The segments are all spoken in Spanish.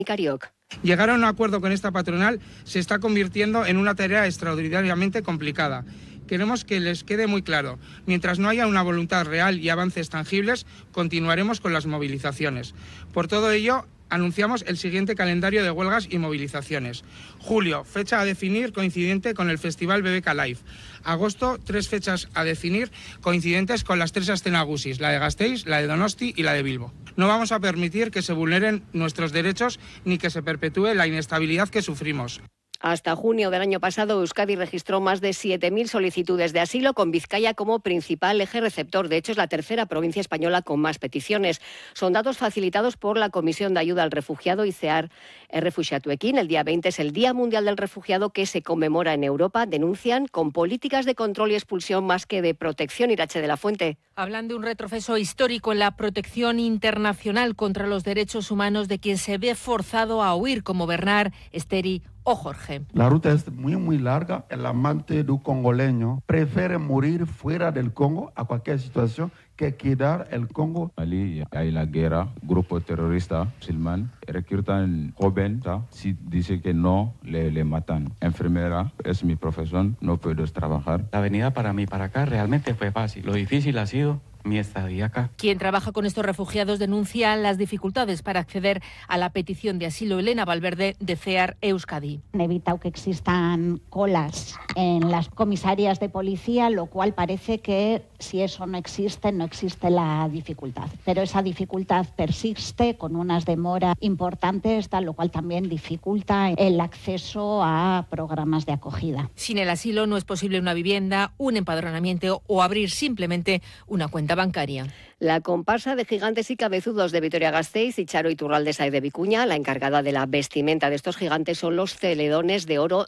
Cariok. Llegar a un acuerdo con esta patronal se está convirtiendo en una tarea extraordinariamente complicada. Queremos que les quede muy claro, mientras no haya una voluntad real y avances tangibles, continuaremos con las movilizaciones. Por todo ello, anunciamos el siguiente calendario de huelgas y movilizaciones. Julio, fecha a definir coincidente con el Festival BBK Live. Agosto, 3 fechas a definir coincidentes con las 3 Astenagusis, la de Gasteiz, la de Donosti y la de Bilbo. No vamos a permitir que se vulneren nuestros derechos ni que se perpetúe la inestabilidad que sufrimos. Hasta junio del año pasado, Euskadi registró más de 7.000 solicitudes de asilo, con Vizcaya como principal eje receptor. De hecho, es la tercera provincia española con más peticiones. Son datos facilitados por la Comisión de Ayuda al Refugiado ICEAR Errefuxiatuekin. El día 20 es el Día Mundial del Refugiado, que se conmemora en Europa. Denuncian con políticas de control y expulsión más que de protección. Irache de la Fuente. Hablan de un retroceso histórico en la protección internacional contra los derechos humanos de quien se ve forzado a huir, como Bernard, Esteri o Jorge. La ruta es muy larga. El amante de un congoleño prefiere morir fuera del Congo a cualquier situación que quedar el Congo. Allí hay la guerra, grupo terrorista musulmán, reclutan joven, si dice que no, le matan. Enfermera, es mi profesión, no puedo trabajar. La venida para mí para acá realmente fue fácil. Lo difícil ha sido mi estadía acá. Quien trabaja con estos refugiados denuncia las dificultades para acceder a la petición de asilo. Elena Valverde, de CEAR Euskadi. Han evitado que existan colas en las comisarías de policía, lo cual parece que si eso no existe la dificultad. Pero esa dificultad persiste con unas demoras importantes, lo cual también dificulta el acceso a programas de acogida. Sin el asilo no es posible una vivienda, un empadronamiento o abrir simplemente una cuenta bancaria. La comparsa de gigantes y cabezudos de Vitoria-Gasteiz y Charo Iturralde Sáez de Vicuña, la encargada de la vestimenta de estos gigantes, son los Celedones de Oro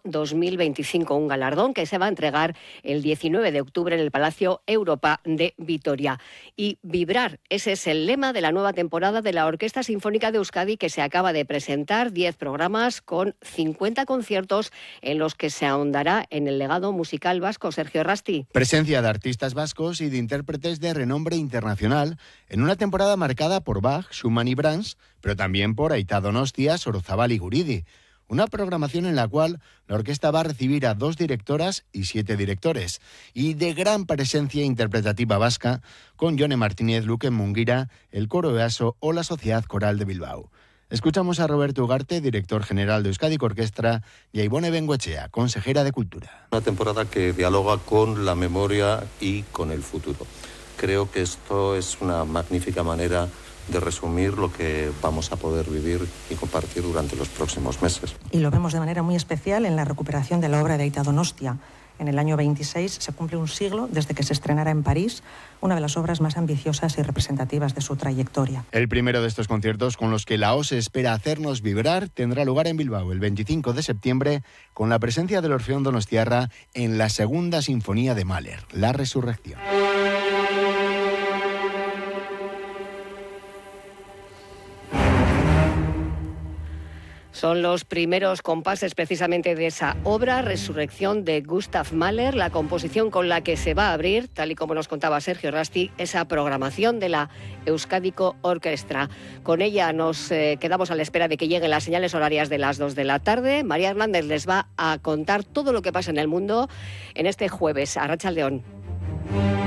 2025, un galardón que se va a entregar el 19 de octubre en el Palacio Europa de Vitoria. Y vibrar, ese es el lema de la nueva temporada de la Orquesta Sinfónica de Euskadi, que se acaba de presentar, 10 programas con 50 conciertos en los que se ahondará en el legado musical vasco. Sergio Rasti. Presencia de artistas vascos y de intérpretes de renombre internacional en una temporada marcada por Bach, Schumann y Brahms, pero también por Aita Donostia, Sorozabal y Guridi. Una programación en la cual la orquesta va a recibir a 2 directoras y 7 directores, y de gran presencia interpretativa vasca, con Jone Martínez, Luque Munguira, el Coro EASO o la Sociedad Coral de Bilbao. Escuchamos a Roberto Ugarte, director general de Euskadi Orquestra, y a Ivone Bengoechea, consejera de Cultura. Una temporada que dialoga con la memoria y con el futuro. Creo que esto es una magnífica manera de resumir lo que vamos a poder vivir y compartir durante los próximos meses. Y lo vemos de manera muy especial en la recuperación de la obra de Aita Donostia. En el año 26 se cumple un siglo desde que se estrenara en París, una de las obras más ambiciosas y representativas de su trayectoria. El primero de estos conciertos con los que la OSE espera hacernos vibrar tendrá lugar en Bilbao el 25 de septiembre con la presencia del Orfeón Donostiarra en la segunda sinfonía de Mahler, La Resurrección. Son los primeros compases precisamente de esa obra, Resurrección, de Gustav Mahler, la composición con la que se va a abrir, tal y como nos contaba Sergio Rasti, esa programación de la Euskadiko Orquestra. Con ella nos quedamos a la espera de que lleguen las señales horarias de las 2 de la tarde. María Hernández les va a contar todo lo que pasa en el mundo en este jueves. Arratsaldeon.